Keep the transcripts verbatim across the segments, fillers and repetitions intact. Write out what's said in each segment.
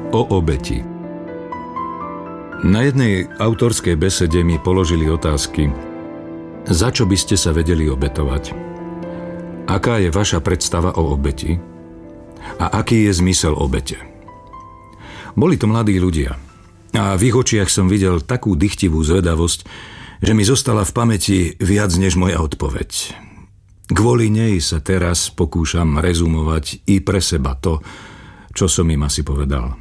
O obeti. Na jednej autorskej besede mi položili otázky: za čo by ste sa vedeli obetovať? Aká je vaša predstava o obeti? A aký je zmysel obete? Boli to mladí ľudia a v ich očiach som videl takú dychtivú zvedavosť, že mi zostala v pamäti viac než moja odpoveď. Kvôli nej sa teraz pokúšam rezumovať i pre seba to, čo som im asi povedal.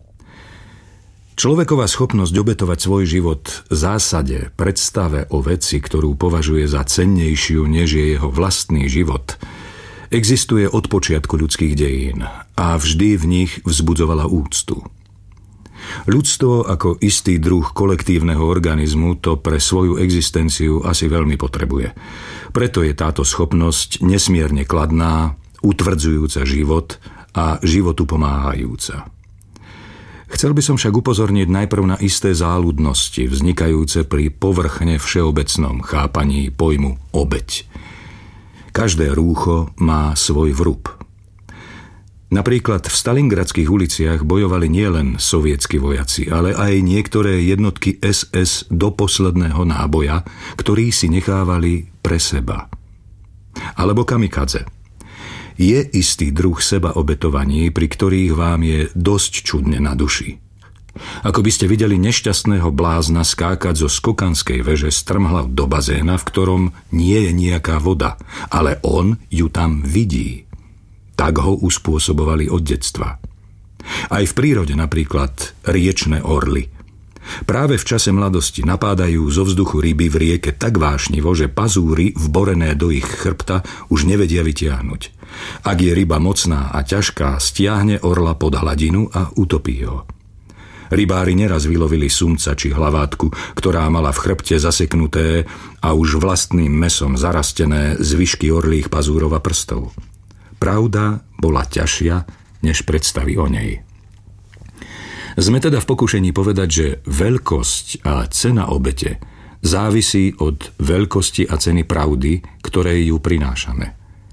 Človeková schopnosť obetovať svoj život v zásade predstave o veci, ktorú považuje za cennejšiu, než je jeho vlastný život, existuje od počiatku ľudských dejín a vždy v nich vzbudzovala úctu. Ľudstvo ako istý druh kolektívneho organizmu to pre svoju existenciu asi veľmi potrebuje. Preto je táto schopnosť nesmierne kladná, utvrdzujúca život a životu pomáhajúca. Chcel by som však upozorniť najprv na isté záľudnosti vznikajúce pri povrchne všeobecnom chápaní pojmu obeť. Každé rúcho má svoj vrub. Napríklad v stalingradských uliciach bojovali nielen sovietski vojaci, ale aj niektoré jednotky es es do posledného náboja, ktorí si nechávali pre seba. Alebo kamikadze. Je istý druh sebaobetovaní, pri ktorých vám je dosť čudne na duši. Ako by ste videli nešťastného blázna skákať zo skokanskej veže strmhlav do bazéna, v ktorom nie je nejaká voda, ale on ju tam vidí. Tak ho uspôsobovali od detstva. Aj v prírode napríklad riečne orly. Práve v čase mladosti napádajú zo vzduchu ryby v rieke tak vášnivo, že pazúry vborené do ich chrbta už nevedia vytiahnuť. Ak je ryba mocná a ťažká, stiahne orla pod hladinu a utopí ho. Rybári neraz vylovili sumca či hlavátku, ktorá mala v chrbte zaseknuté a už vlastným mesom zarastené zvyšky orlých pazúrov a prstov. Pravda bola ťažšia, než predstavy o nej. Sme teda v pokušení povedať, že veľkosť a cena obete závisí od veľkosti a ceny pravdy, ktorej ju prinášame.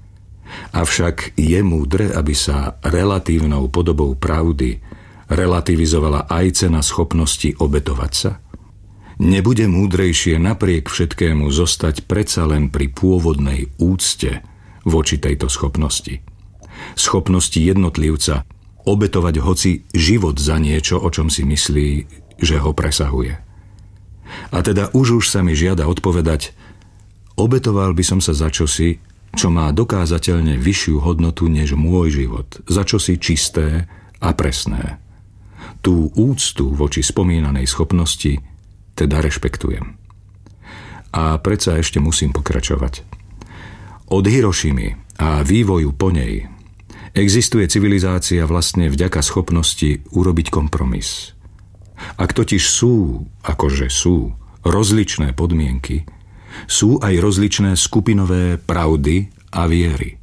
Avšak je múdre, aby sa relatívnou podobou pravdy relativizovala aj cena schopnosti obetovať sa? Nebude múdrejšie napriek všetkému zostať predsa len pri pôvodnej úcte voči tejto schopnosti? Schopnosti jednotlivca obetovať hoci život za niečo, o čom si myslí, že ho presahuje. A teda už už sa mi žiada odpovedať: obetoval by som sa za čosi, čo má dokázateľne vyššiu hodnotu než môj život, za čosi čisté a presné. Tú úctu voči spomínanej schopnosti teda rešpektujem. A predsa ešte musím pokračovať. Od Hirošimy a vývoju po nej existuje civilizácia vlastne vďaka schopnosti urobiť kompromis. Ak totiž sú, akože sú, rozličné podmienky, sú aj rozličné skupinové pravdy a viery.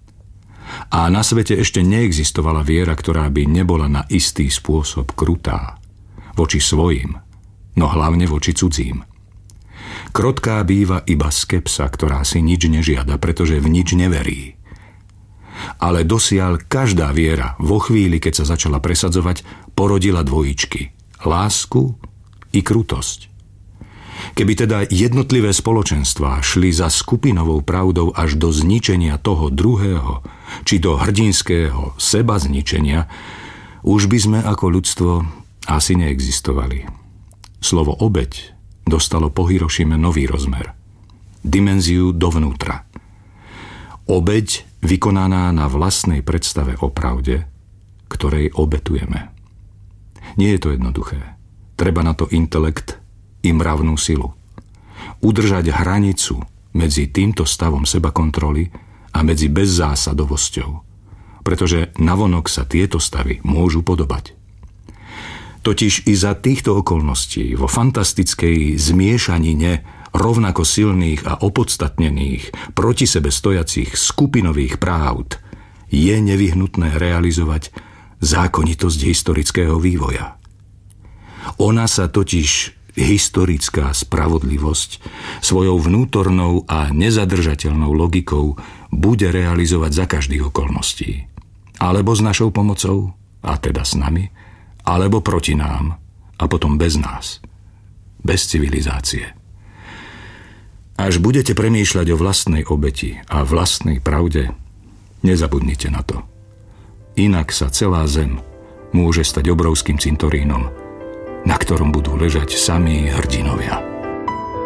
A na svete ešte neexistovala viera, ktorá by nebola na istý spôsob krutá voči svojim, no hlavne voči cudzím. Krotká býva iba skepsa, ktorá si nič nežiada, pretože v nič neverí. Ale dosiaľ každá viera vo chvíli, keď sa začala presadzovať, porodila dvojičky: lásku i krutosť. Keby teda jednotlivé spoločenstvá šli za skupinovou pravdou až do zničenia toho druhého, či do hrdinského seba zničenia, už by sme ako ľudstvo asi neexistovali. Slovo obeť dostalo po Hirošime nový rozmer. Dimenziu dovnútra. Obeť vykonaná na vlastnej predstave o pravde, ktorej obetujeme. Nie je to jednoduché. Treba na to intelekt i mravnú silu. Udržať hranicu medzi týmto stavom sebakontroly a medzi bezzásadovosťou, pretože navonok sa tieto stavy môžu podobať. Totiž i za týchto okolností vo fantastickej zmiešanine rovnako silných a opodstatnených proti sebe stojacích skupinových právd je nevyhnutné realizovať zákonitosť historického vývoja. Ona sa totiž historická spravodlivosť svojou vnútornou a nezadržateľnou logikou bude realizovať za každých okolností. Alebo s našou pomocou, a teda s nami, alebo proti nám a potom bez nás. Bez civilizácie. Až budete premýšľať o vlastnej obeti a vlastnej pravde, nezabudnite na to. Inak sa celá zem môže stať obrovským cintorínom, na ktorom budú ležať samí hrdinovia.